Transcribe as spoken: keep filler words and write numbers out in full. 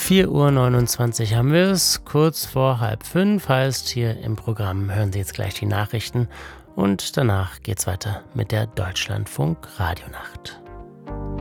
vier Uhr neunundzwanzig haben wir es, kurz vor halb fünf, heißt hier im Programm hören Sie jetzt gleich die Nachrichten und danach geht's weiter mit der Deutschlandfunk Radionacht.